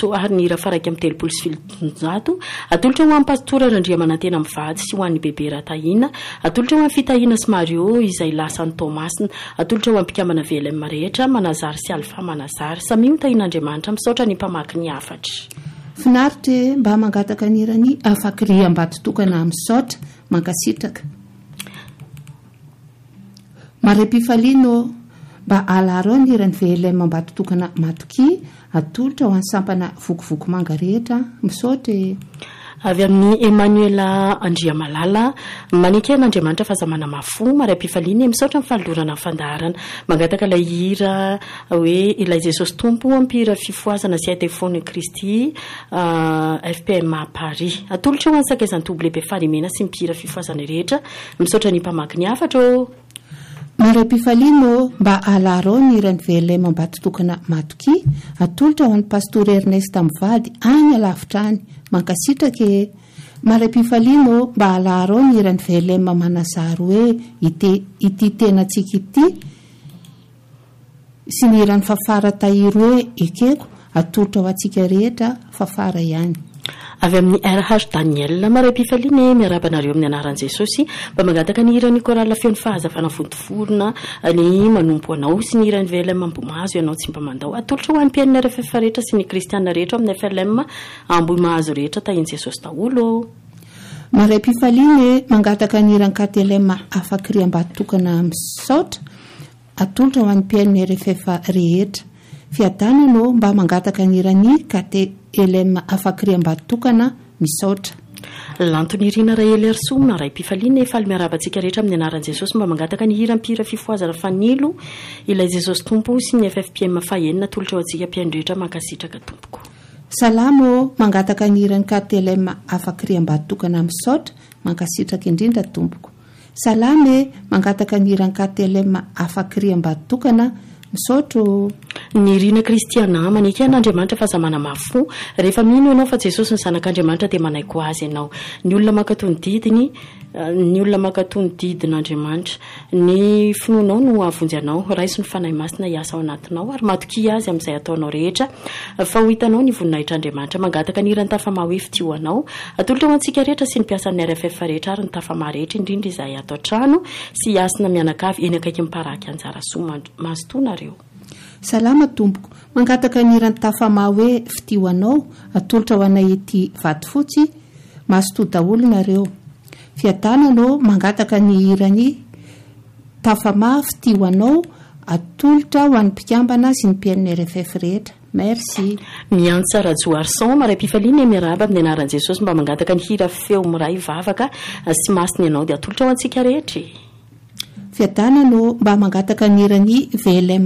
ary ny hira faraiky amin'ny 300 atolotra ho amin'ny pastora Randriamanantena mivady sy ho an'ny bebe Ratahina, atolotra ho amin'ny fitahina sy Mario izay lasany Tomasina, atolotra ho amin'ny mpikambana VLM rehetra Manazary sy Alpha Manazary, samy tahin'Andriamanitra misaotra ny mpamaky ny afatra. Finaritra mba mangataka nirany afakry ambatotokana misaotra mankasitraka. Marepifalino mba alaro nirany VLM ambatotokana matoky atolotra ho an'ny sampana vokovoko manga rehetra misaotra. Avy amin'ny Emmanuela Andriamalala manika n'Andriamanitra fahazamana mafo maray mpifaliana misaotra ny falodorana fandaharana mangataka ilay hira hoe ilay Jesosy tompo ampira fifoazana sy telefony Kristy FPM Paris atolotra ho an'ny sakezany WP Farimena sy mpira fifoazana rehetra misaotra ny mpamaky ny afatra. Maray mpifalino mba alaro nirany VLM ambatotokana matoky atolotra ho an'ny pastor Ernest Mivady any alavitra any mankasitraka. Maray mpifalino mba alaro nirany VLM Manazary hoe ity tena tsika ity sy nirany fafara tahiry hoe ekeko atolotra ho atsika rehetra fafara ihany. Avy amin'ny RH Daniel maray mpifaliana miarabanareo amin'ny anaran'i Jesosy mba mangataka ny hirany korala feon'ny fahazavana vontoforona ny manompo anao sy ny hirany VLM Ambohimahazo ianao tsy mba mandao atolotra ho an'ny PNR FF rehetra sy ny kristiana rehetra amin'ny FLM Ambohimahazo rehetra tahin'i Jesosy daholo. Maray mpifaliana mangataka ny hirany KTLM afakry ambatotokana misaotra atolotra ho an'ny PNR FF rehetra. Fiadanano mba mangataka ny hirany KTLM afakry ambatotokana misaotra. Lantonirina Rahely Arso maray mpifaliana efa miarabantsika rehetra amin'ny anaran'i Jesosy mba mangataka ny hira mpira fifoazana fanilo ilay Jesosy tompo sy ny FFPM fahenina atolotra ho antsika mpiandrehetra mankasitraka tompoko. Salamo mangataka ny hirany KTLM afakry ambatotokana misaotra mankasitraka indrindra tompoko. Salame mangataka ny hirany KTLM afakry ambatotokana misaotro. Ny rina kristiana manika n'Andriamanitra fahazamana mafo rehefa mino ianao fa Jesosy ny zanak'Andriamanitra dia manaiko azy ianao. Ny olona makatony didin'Andriamanitra ny finoanao no avonjy anao raiso ny fanahy masina hiasa ao anatinao ary matoky azy amin'izay ataonao rehetra fa ho hitanao ny voninahitran'Andriamanitra mangataka ny hirany tafama hoe fitio anao atolotra ho antsika rehetra sy ny mpiasan'ny RFF rehetra ary ny tafama rehetra indrindra izay atao trano sy hiasina mianakavy eny akaiky miparaka anjara soa mazotonareo. Salama tompoko mangataka ny hirany tafama hoe fitio anao atolotra ho anay ety Vatofotsy mazoto daholo nareo. Fiadanano mangataka ny hirany tafama fitio anao atolotra ho an'ny mpikambana sy ny PNR FF rehetra. Merci. Miantsa Rajo Arson maray mpifaliana miaraba amin'ny anaran'i Jesosy mba mangataka ny hira feo miray vavaka sy masina ianao dia atolotra ho antsika rehetra. Fiadanano mba mangataka ny hirany VLM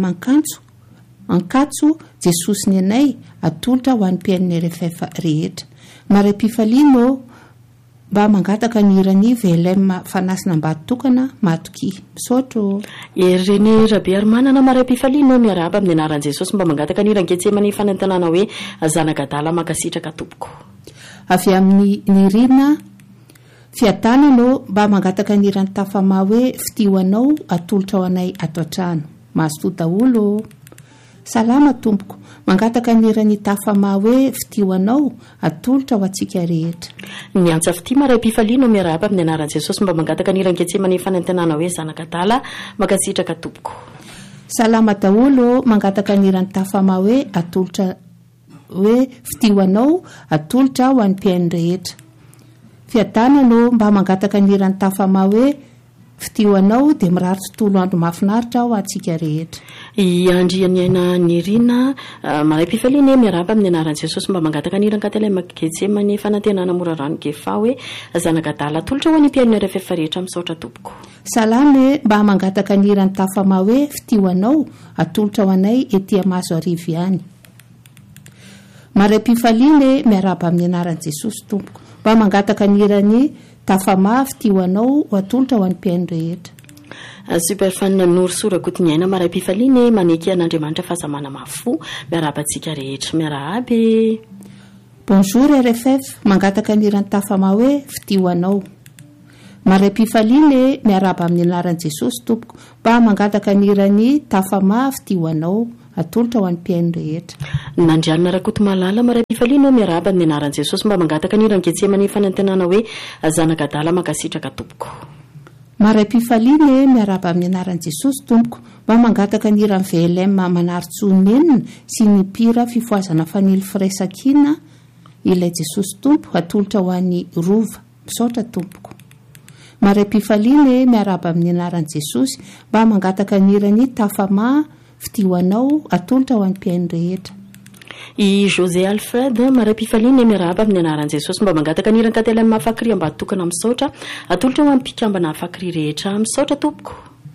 Ankatso Jesosy ny anay atolotra ho an'ny PNR FF rehetra. Maray mpifaliana mba mangataka ny hirany VLM fanasina ambatotokana matoky misaotro. Rene Rabe Armanana maray mpifaliana miaraba amin'ny anaran'i Jesosy mba mangataka ny hirany Getsemani fanantenana hoe zanagadala mankasitraka tompoko. Avy amin'ny nirina fiadanano mba mangataka ny hirany tafama hoe fitio anao atolotra ho anay ato an-trano mazoto daholo. Salama tompoko mangataka ny hirany tafama hoe fitio anao atolotra ho antsika rehetra. Ny antsa fity maray mpifaliana miaraba amin'ny anaran'i Jesosy mba mangataka ny hirany Getsemani fanantenana hoe zanagadala mankasitraka tompoko. Salama daholo mangataka ny hirany tafama hoe atolotra hoe fitio anao atolotra ho an'ny PN rehetra. Fiadanano mba mangataka ny hirany tafama hoe fitio anao dia mirary tontolo andro mahafinaritra ho antsika rehetra. Iandriana nirina maray mpifaliana miaraba amin'ny anaran'i Jesosy mba mangataka ny hirany KTLM Getsemani fanantenana mora rano gefa hoe zanagadala atolotra ho an'ny PNR FF rehetra misaotra tompoko. Salame mba mangataka ny hirany tafama hoe fitio anao atolotra ho anay ety Mahazo Arivo ihany. Maray mpifaliana miaraba amin'ny anaran'i Jesosy tompoko mba mangataka ny hirany tafama fitio anao atolotra ho an'ny PN rehetra. Super fan Nour Sorakotiniaina maray mpifaliana maneky an'Andriamanitra fahazamana mafo miarabantsika rehetra miarabe. Bonjour RFF mangataka ny hirany tafama hoe fitio anao. Maray mpifaliana miaraba amin'ny anaran'i Jesosy tompoko mba mangataka ny hirany tafama fitio anao atolotra ho an'ny PN rehetra. Nandrianina Rakotomalala maray Maram-pifaliana miarahaba amin'ny anaran'i Jesosy mba mangataka ny rangetsehana fanantenana hoe zanaka adala makasitraka tompoko. Maram-pifaliana miarahaba amin'ny anaran'i Jesosy tompoko mba mangataka ny iran'ny VLM manaritsonenina sy ny pira fifoazana fanily firaisakina ilay Jesosy tompo atolotra ho an'ny rova misaotra tompoko. Maram-pifaliana miarahaba amin'ny anaran'i Jesosy mba mangataka ny iran'ny tafama fitioanao atolotra ho an'ny mpiaino rehetra. I José Alfred maram-pifaliana miarahaba amin'ny anaran'i Jesosy mba mangataka ny iran'ny tantely amin'ny mahafakry mba tokana misaotra atolotra ho an'ny mpikambana hafakry rehetra misaotra tompoko.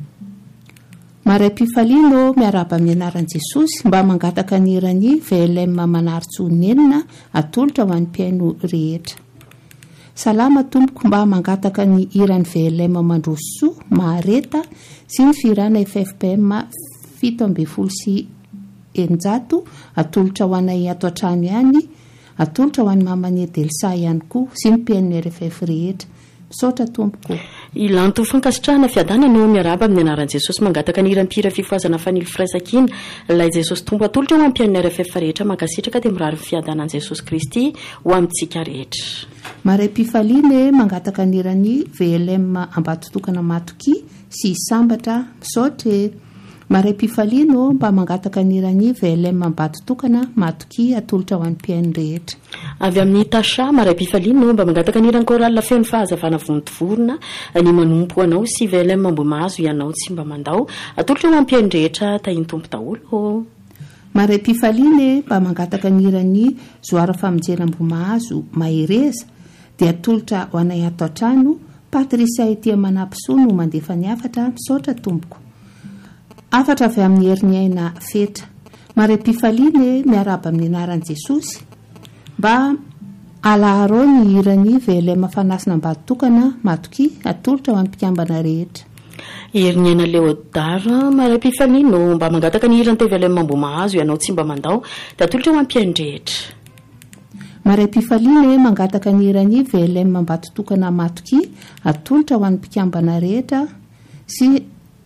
Maram-pifaliana miarahaba amin'ny anaran'i Jesosy mba mangataka ny iran'ny VLM manaritsonenina atolotra ho an'ny mpiaino rehetra. Salama tompoko mba mangataka ny iran'ny VLM mandroso mahareta sy ny firana FFPM 7 sy enjato atolotra ho anay ato an-trano ihany, atolotra ho an'ny mamanie Delsa ihany koa sy ny mpiaino RFF rehetra misaotra tompoko. Ilanto fankasitrahana fiadana no miarahaba amin'ny anaran'i Jesosy mangataka ny iran'ny pira fifoazana fanily firaisakina ilay Jesosy tompo atolotra ho an'ny mpiaino RFF rehetra mankasitraka dia mirary fiadanan'i Jesosy Kristy ho amintsika rehetra. Maram-pifaliana mangataka ny iran'ny VLM ambatotokana matoki sy sambatra misaotra. Maram-pifaliana mba mangataka ny iran'ny VLM ambatotokana matoki atolotra ho an'ny mpiaino rehetra. Avy amin'ny tasha maram-pifaliana mba mangataka ny iran'ny koralina feno fahazavana vontovorona ny manompo anao sy VLM mambomahazo ianao tsy mba mandao atolotra ho an'ny mpiaino rehetra tahiny tompo daholo. Maram-pifaliana mba mangataka ny iran'ny zoara famonjeram-bomahazo mahereza dia atolotra ho anay ato an-trano Patrisia ety Manampisoa no mandefa ny afatra misaotra tompoko. Afatra avy amin'ny herin'ny aina fetra. Maram-pifaliana miarahaba amin'ny anaran'i Jesosy mba alaharo ny iran'ny VLM fanasina mbatotokana matoki atolotra ho an'ny mpikambana rehetra. Herin'ny aina Leodara maram-pifaliana mba mangataka ny iran'ny VLM mambomahazo ianao tsy mba mandao dia atolotra ho an'ny mpiaino rehetra. Maram-pifaliana mangataka ny iran'ny VLM mbatotokana matoki atolotra ho an'ny mpikambana rehetra sy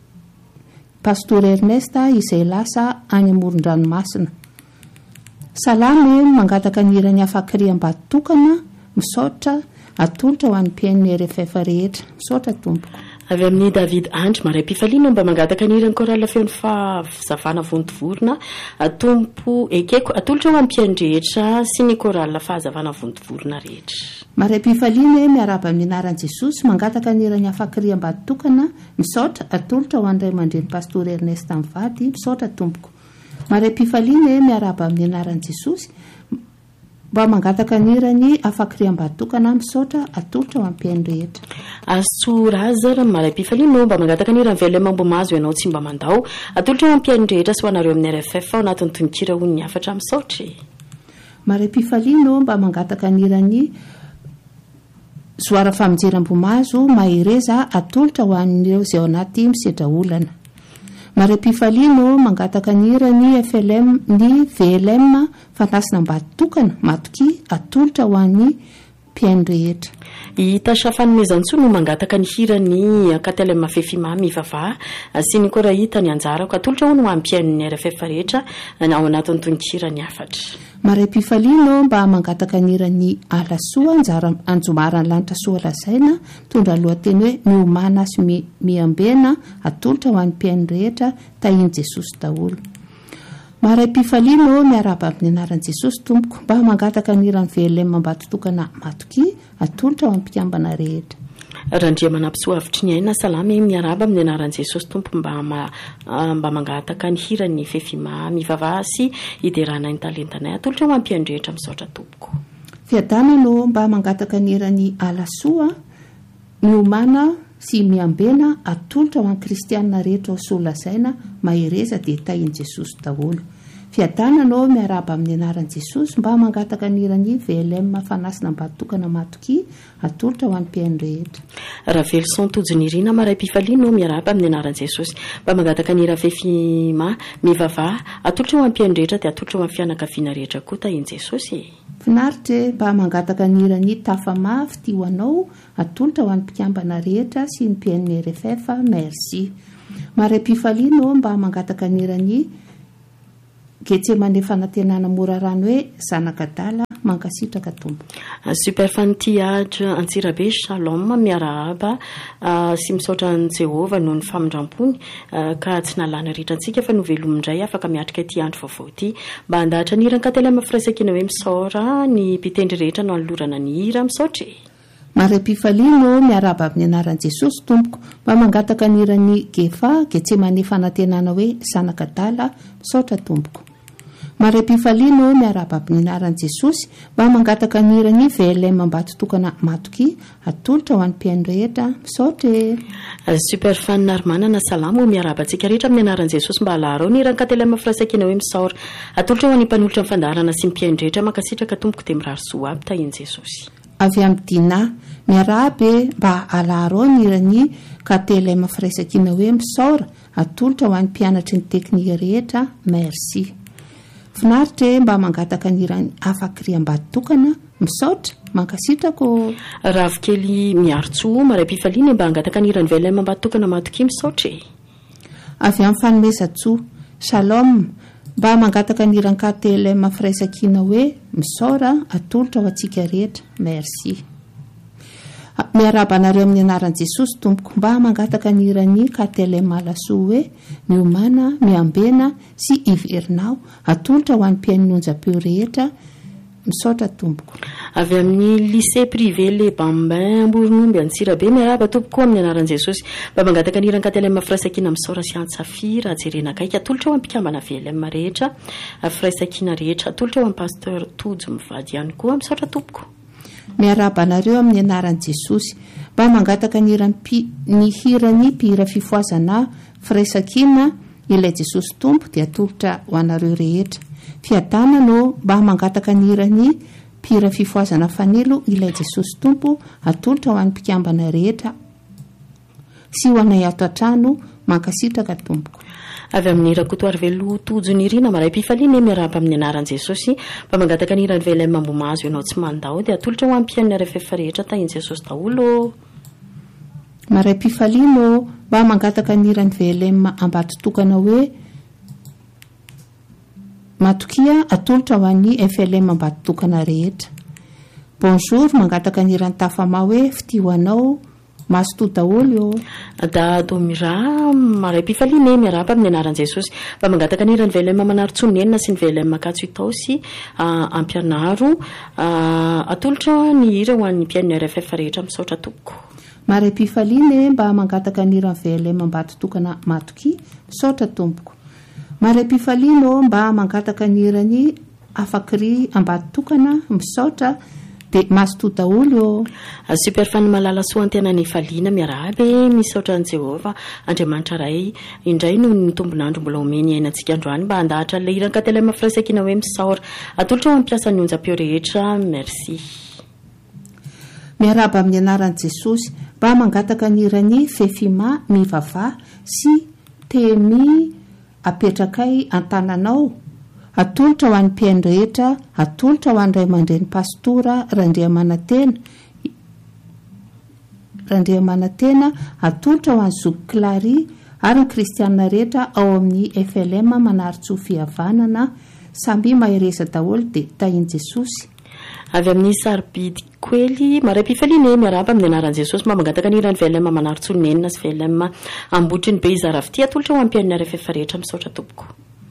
Pastor Ernesta izay lasa any amoron-dranomasina. Salama mangataka ny iran'ny hafakry mbatotokana misaotra atolotra ho an'ny mpiaino RFF rehetra misaotra tompoko. Avy amin'ny David Andry maram-pifaliana mba mangataka ny iran'ny koralina feno fahazavana vontovorona tompo ekeko atolotra ho an'ny mpiaino rehetra sy ny koralina fahazavana vontovorona rehetra. Maram-pifaliana miarahaba amin'ny anaran'i Jesosy mangataka ny iran'ny hafakry mbatotokana misaotra atolotra ho an'ny ray aman-dreny Pastor Ernesta Mivady misaotra tompoko. Maram-pifaliana miarahaba amin'ny anaran'i Jesosy mba mangataka ny iran'ny hafakry mbatotokana misaotra atolotra ho an'ny mpiaino rehetra. Asorazara maram-pifaliana mba mangataka ny iran'ny VLM mambomahazo ianao tsy mba mandao atolotra ho an'ny mpiaino rehetra sy ho anareo amin'ny RFF ao anatin'ny tononkira ho ny afatra misaotra. Maram-pifaliana mba mangataka ny iran'ny zoara famonjeram-bomahazo mahereza atolotra ho an'ireo izay ao anaty misedra olana. Maram-pifaliana mangataka ny iran'ny ny VLM fanasina mbatotokana matoki atolotra ho an'ny mpiaino rehetra. I tasha fanomezantsoa no mangataka ny hirany katele mafefimamy vavaha sy ny korahita ny anjarako atolotra ho no an'ny mpiaino RFF rehetra ao anatin'ny tononkirany afatra. Maram-pifaliana mba mangataka ny iran'ny alasoa anjomarany lanitra soa lazaina tondra lohateny hoe miomana sy miambena atolotra ho an'ny mpiaino rehetra tahiny Jesosy daholo. Maram-pifaliana miarahaba amin'ny anaran'i Jesosy tompoko mba mangataka ny iran'ny VLM mbatotokana matoki atolotra ho an'ny mpikambana rehetra. Randria Manampisoa avitry ny aina salama miarahaba amin'ny anaran'i Jesosy tompo mba mangataka ny hirany fefimamy vavaha sy hiderana ny talentanay atolotra ho an'ny mpiaino rehetra misaotra tompoko. Fiadanana mba mangataka ny iran'ny alasoa miomana sy miambena atolotra ho an'ny kristianina rehetra ao soa lazaina mahereza dia tahiny Jesosy daholo. Fiadanana miarahaba amin'ny anaran'i Jesosy mba mangataka ny iran'ny VLM fanasina mbatotokana matoki atolotra ho an'ny mpiaino rehetra. Ravelson Tojonirina maram-pifaliana miarahaba amin'ny anaran'i Jesosy mba mangataka ny ira fefima mivavaha atolotra ho an'ny mpiaino rehetra dia atolotra ho an'ny fianakaviana rehetra koa tahiny Jesosy. Finaritra mba mangataka ny iran'ny tafama fitioanao atolotra ho an'ny mpikambana rehetra sy ny mpiaino RFF merci. Maram-pifaliana mba mangataka ny iran'ny getse manefa natenana mora rano hoe zanakadala mankasitraka tombo. Super fanty atra Antsirabe Shalom miarahaba sy misaotra an Jehova noho ny famindrampony ka tsy nalana rehetra antsika fa novelomindray afaka miatrika ty andro vaovao ty mba handahatra ny hiran-kately amin'ny firaisankina hoe misaora ny mpitendry rehetra no alorana ny hira misaotra Mare Pifalino miarahaba amin'ny anaran'i Jesosy tompoko mba mangataka ny hirany gefa getse manefa natenana hoe zanakadala misaotra tompoko. Mare Pifalino miarahaba amin'ny anaran'i Jesosy mba mangataka ny hirany VLM Ambato tokana matoky atolotra ho an'ny mpiaino rehetra misaotra. Super fan narmanana salamo miarahaba antsika rehetra amin'ny anaran'i Jesosy mba halarao ny hiran-kately amin'ny firaisankina hoe misaora atolotra ho an'ny mpanolotra ny fandaharana sy ny mpiaino rehetra mankasitraka tompoko dia mirary soa aby tahiny Jesosy. Avy amin'ny dina miarahabe mba halarao ny hirany kately amin'ny firaisankina hoe misaora atolotra ho an'ny mpianatry ny teknika rehetra merci. Finaritra mba mangataka ny hirany afakry Ambato tokana misaotra mankasitrako. Ravikely miarotsoa Mare Pifalino mba hangataka ny hirany VLM Ambato tokana matoky misaotra. Avy amin'ny fanomezatsoa Shalom mba mangataka ny hiran-kately amin'ny firaisankina hoe misaora atolotra ho antsika rehetra merci. Miarahaba anareo amin'ny anaran'i Jesosy tompoko mba mangataka ny hirany kately malasoa hoe miomana miambena sy iverinao atolotra ho an'ny mpiainonja-peo rehetra misaotra tompoko. Avy amin'ny lycée privé Le Bambin Amborinomby Antsirabe miarahaba tompoko amin'ny anaran'i Jesosy mba mangataka ny hiran-kately amin'ny firaisankina misaora sy antsafira ajerena akaiky atolotra ho an'ny mpikambana VLM rehetra firaisankina rehetra atolotra ho an'ny pasteur Tojo mivady ihany koa misaotra tompoko. Miarahaba anareo amin'ny anaran'i Jesosy mba mangataka ny hirany mpihira fifoazana firaisankina ilay Jesosy tompo dia atolotra ho anareo rehetra. Fiadanano mba mangataka ny hirany mpihira fifoazana fanilo ilay Jesosy tompo atolotra ho an'ny mpikambana rehetra sy ho anay ato an-trano mankasitraka tompoko. Avy amin'ny rakotoary velo tojo ny rina Mare Pifalino miarahaba amin'ny anaran'i Jesosy mba mangataka ny hirany VLM Ambomazo ianao tsy mandao dia atolotra ho an'ny mpiaino RFF rehetra tahiny Jesosy daholo. Mare Pifalino mba mangataka ny hirany VLM Ambato tokana hoe matokia atolotra ho an'ny FLM Ambato tokana rehetra. Bonjour mangataka ny hirany tafama hoe fitihoanao masoto daholo io. Da domira Mare Pifalino miarahaba amin'ny anaran'i Jesosy mba mangataka ny hirany VLM Manaritsonenina sy ny VLM Katsoitaosy ampianaro atolotra ny hira ho an'ny mpiaino RFF rehetra misaotra tompoko. Mare Pifalino mba mangataka ny hirany VLM Ambato tokana matoky misaotra tompoko. Mare Pifalino mba mangataka ny hirany afakry Ambato tokana misaotra dia masoto daholo. Super fan malala soa antenany Falina miarahabe misaotra an'i Jehova Andriamanitra ray indray no ny tombonandro mbola omeny ainantsika androany mba handahatra ilay hiran-kately amin'ny firaisankina hoe misaora atolotra ho mampiasa ny onjam-peo rehetra merci. Miarahaba amin'ny anaran'i Jesosy mba mangataka ny hirany fefima mivava sy temy apetrakay an-tananao atolotra ho an'ny mpiaino rehetra atolotra ho an'ny ray aman-dreny pastora Randriamanantena atolotra ho an'ny zoky Clary ary ny kristianina rehetra ao amin'ny FLM Manaritsoa fihavanana samby mahereza daholo dia tahiny Jesosy. Avy amin'ny Sarbidy Koely Mare Pifalino miarahaba amin'ny anaran'i Jesosy mba mangataka ny hirany VLM Manaritsonenina sy VLM Ambotry ny be Izaravity atolotra ho an'ny mpiaino RFF rehetra misaotra tompoko.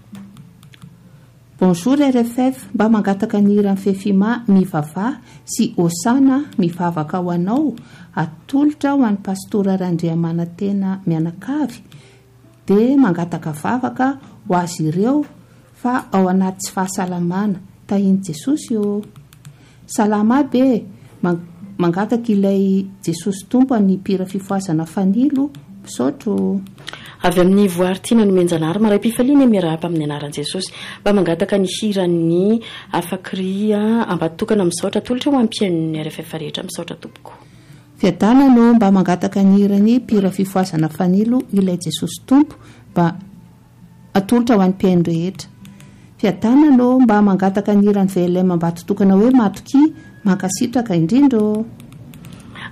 Bonjour RFF mba mangataka ny hirany fefima mivava sy osana mivavaka ho anao atolotra ho an'ny pastora Randriamanantena mianakavy dia mangataka vavaka ho azy ireo fa ao anaty tsy fahasalamana tahiny Jesosy io. Salama be mangataka ilay Jesosy tompo ny mpihira fifoazana fanilo misaotro. Avy amin'ny voaritiana no menjanary Mare Pifalino miarahaba amin'ny anaran'i Jesosy mba mangataka ny hirany afakry Ambato tokana misaotra atolotra ho an'ny mpiaino RFF rehetra misaotra tompoko. Fiadanano mba mangataka ny hirany mpihira fifoazana fanilo ilay Jesosy tompo mba atolotra ho an'ny mpiaino rehetra. Fiadanano mba mangataka ny hirany VLM Ambato tokana hoe matoky mankasitraka indrindro.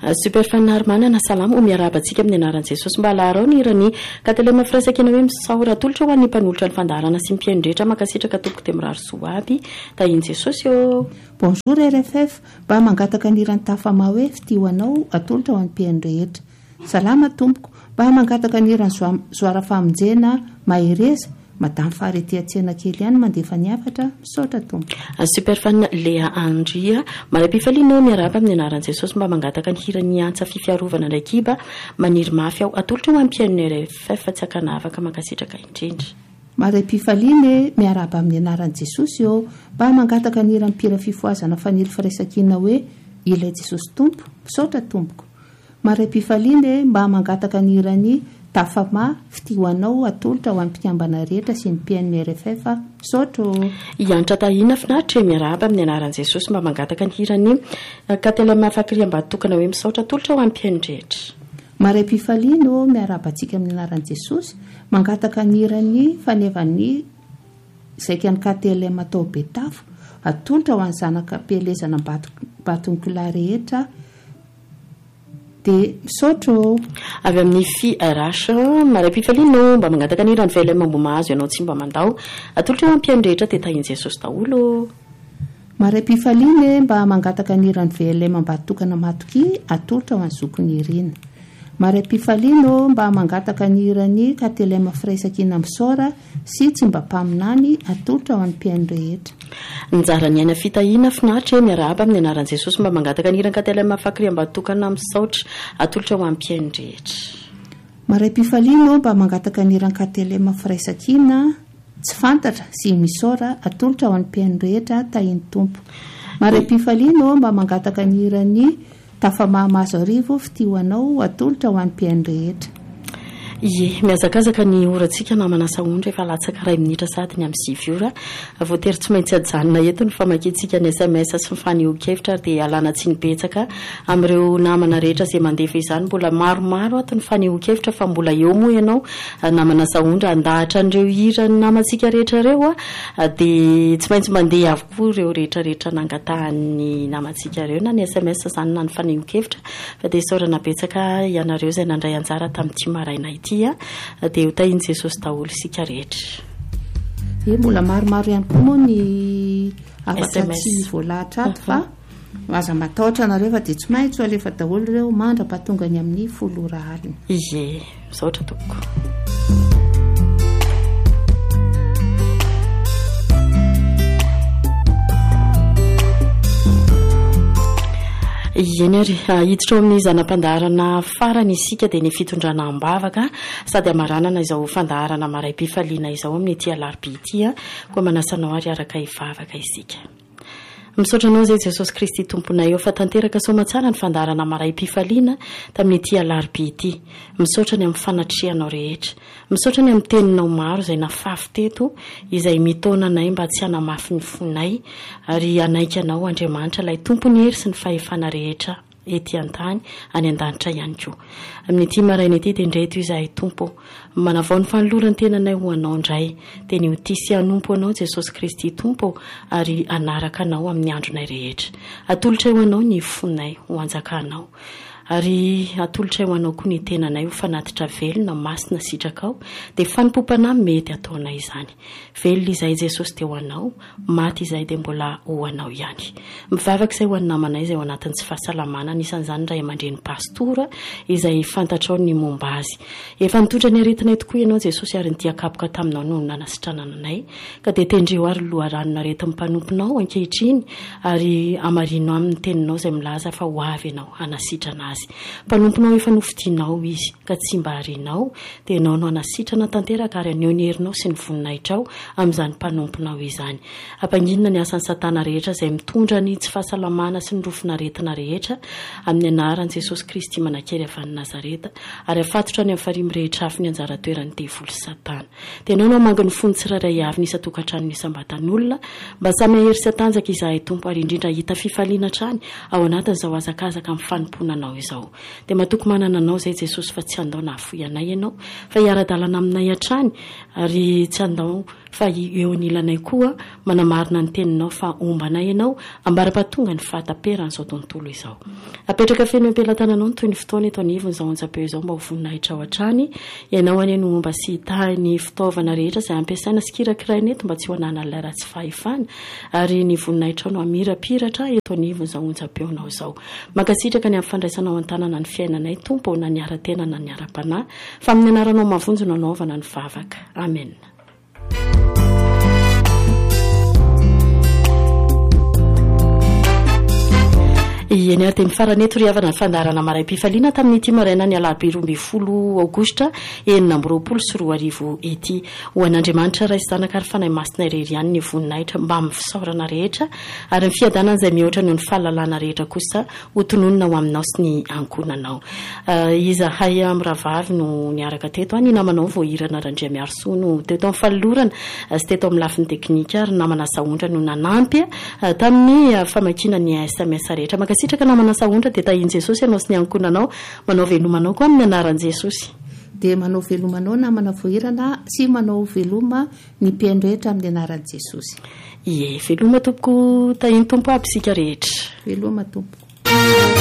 super fanarmanana salama o miarabantsika amin'ny anaran'i Jesosy mba alarao ny irany ka telema firaisakena hoe misaora tolotra ho an'ny mpanolotra ny fandaharana sy mpiandretra makasitraka tompoko dia mirary soa aby tahian Jesosy eo. Bonjour RFF, mba mangataka ny irany tafama hoe fitioanao atolotra ho an'ny mpiandrehetra. Salama tompoko, mba mangataka ny irany zoara famonjena mahereza madamy faharety atsena kely ihany mandefa ny afatra misaotra tompo. Super fan Lea Andria maram-pifaliana miaraba amin'ny anaran'i Jesosy mba mangataka ny hirany antsa fifiarovana ndraiky kiba maniry mafy aho atolotra ho an'ny mpiaino RFF tsy akana afaka makasitraka indrindra. Maram-pifaliana miaraba amin'ny anaran'i Jesosy eo mba mangataka ny irany mpira fifoazana faniry firaisakiana hoe ilay Jesosy tompo misaotra tompoko. Maram-pifaliana mba mangataka ny irany tafama fitioanao atolotra ho an'ny mpiambana rehetra sy ny mpiaino RFF misaotra. Iantra tahina finaritra miaraba amin'ny anaran'i Jesosy mba mangataka ny hirany ka tela mafakiriam-bady tokana hoe misaotra atolotra ho an'ny mpiaino rehetra. Maram-pifaliana miarabantsika amin'ny anaran'i Jesosy mangataka ny irany fanevany zaika ny KTLM atao betafo atolotra ho an'ny zanaka pelezana batongila rehetra dia misaotra. Avy amin'ny FIRH maram-pifaliana mba mangataka ny irany VLM Ambomahazo ianao tsy mba mandao atolotra ho an'ny mpiaino rehetra dia tahian Jesosy daholo. Maram-pifaliana mba mangataka ny irany VLM Ambatokana Matoky atolotra ho an'ny zokony irina. Maram-pifaliana mba mangataka ny irany KTLM firaisakina misaora sy tsy mba mpaminany atolotra ho an'ny mpiaino rehetra. Njara ny aina fitahiana finaritra miaraba amin'ny anaran'i Jesosy mba mangataka ny irany KTLM fakiriam-batokana misaotra atolotra ho an'ny mpiaino rehetra. Maram-pifaliana mba mangataka ny irany KTLM firaisakina tsy fantatra sy misaora atolotra ho an'ny mpiaino rehetra tahiany tompo. Maram-pifaliana mba mangataka ny irany tafamahamazo arivo fitioanao atolotra ho an'ny mpiaino rehetra. Ie, miazakazaka ny orantsika namana saondra efa latsaka 2 minitra sady ny amin'ny 7 ora voatery tsy maintsy ajanona eto ny famakiantsika ny SMS sy mifaneho-kevitra dia alana tsy ny betsaka amin'ireo namana rehetra izay mandefa izany mbola maromaro ato ny faneho-kevitra fa mbola eo moa ianao namana saondra andahatra an'ireo hira ny namantsika rehetra ireo dia tsy maintsy mandeha avokoa ireo rehetrarehetra nangatahan'ny namantsika ireo na ny SMS zany na ny faneho-kevitra fa dia saorana betsaka ianareo izay nandray anjara tamin'ity maraina ity dia ho tahian Jesosy daholo isika rehetra. Mbola maromaro ihany koa moa ny afaka tsy voalahatra ato fa aza matahotra nareo fa dia tsy maintsy alefa daholo ireo mandra-pahatongany amin'ny 10 ora alina. Ie, misaotra tompoko. Eny ary hiditra amin'ny zanam-pandaharana farany isika dia ny fitondrana ambavaka sady amaranana izao fandaharana maray-pifaliana izao amin'ny ity alarobia ity koa manasanao ary araka hivavaka isika. Misaotra anao izay Jesosy Kristy tomponay eo fa tanteraka soamantsara ny fandaharana maray-pifaliana tamin'ity alarobia ity. Misaotra ny amin'ny fanatrianao rehetra. Misaotra ny amin'ny teninao maro izay nafafy teto izay mitaona anay mba tsy hanamafy ny fonay ary anaiky anao Andriamanitra ilay tompony hery sy ny fahefana rehetra ety an-tany any an-danitra ihany koa. Amin'ity maraina ity dia indray toy izahay tompo manavao ny fanolorany tenanay ho anao indray dia ny hotisy hanompo anao Jesosy Kristy tompo ary anaraka anao amin'ny andronay rehetra. Atolotra eo anao ny fonay ho anjakanao ary atolotra eo anao koa ny tenanay ho fanatitra velona masina sitrakao dia fanimpopana mety ataonay izany. Velona izay Jesosy dia ho anao, maty izay dia mbola ho anao ihany. Mivavaka izay ho an'ny namanay izay ho anatin'ny tsy fahasalamana anisan'izany ray aman-dreny pastora izay fantatrao ny momba azy. Efa nitondra ny aretinay tokoa ianao Jesosy ary nitiakapoka taminao noho nanasitranana anay ka dia tendreo ary loharano naretin'ny mpanomponao ankehitriny ary amarinao amin'ny teninao izay milaza fa ho avy ianao hanasitrana azy. Mpanomponao efa nofidinao izy ka tsy mba harinao dia ianao no hanasitrana tanteraka ary aneo ny herinao sy ny voninaitrao amin'izany mpanomponao izany. Ampanginina ny asan'ny satana rehetra izay mitondra ny tsy fahasalamana sy ny rofin'aretina rehetra amin'ny anaran'i Jesosy Kristy manankely avy any Nazareta ary afatotra ny amin'ny farimy rehetra hafi ny anjara toerany devoly satana. Dia ianao no hamangy ny fony tsirairay avy ny isa-tokantrano ny isam-batan'olona mba samy ahery sy atanjaka izahay tompo ary indrindra hita fifaliana trany ao anatin'izao azakazaka amin'ny fanomponanao izao. Dia matoky manana anao izay Jesosy fa tsy andao nahafoy anay ianao fa hiara-dalana aminay hatrany ary tsy andao fa eo anilanay koa manamarina ny teninao fa ombanay ianao ambara-patonga ny fahataperan'izao tontolo izao. Apetraka feno ampelantananao ny toy ny fotoana eto anivony izao anjapeo izao mba ho voninahitra ao an-trany ianao any no mba sy hitahiny fitaovana rehetra izay ampiasaina sy kirakiraina eto mba tsy ho anana ilay ratsy fahefany ary ny voninahitra no amirapiratra eto anivony izao anjapeonao izao. Makasitraka ny amin'ny fandraisanao an-tanana ny fiainanay tompo na ny ara-tena na ny ara-panahy fa amin'ny anaranao mavonjy no anaovana ny vavaka. Amen. Ieny ary mifarana eto riavana ny fandarana maraim-pifaliana tamin'ny ity maraina ny alarobia 12 aogositra 2024 ety ho an'Andriamanitra ray sy zanaka ary fanahy masina irery ihany ny voninahitra mba amin'ny fisaorana rehetra ary ny fiadanana izay mihoatra noho ny fahalalana rehetra kosa ho tononona ho aminao sy ny ankonanao. Izahay Amravavy no niaraka teto any namanao voahirana Randriamiarsoa no teto amin'ny falolorana sy teto amin'ny lafiny teknika ary namana Saondra no nanampy tamin'ny famakina ny SMS rehetra. Makasitraka namana Saondra dia tahian Jesosy ianao sy ny ankonanao manao velomanao koa amin'ny anaran'i Jesosy. Dia manao velomanao namana voahirana sy manao veloma ny mpiaino rehetra amin'ny anaran'i Jesosy. Ie, veloma tompoko tahian tompo aby sika rehetra. Veloma tompo.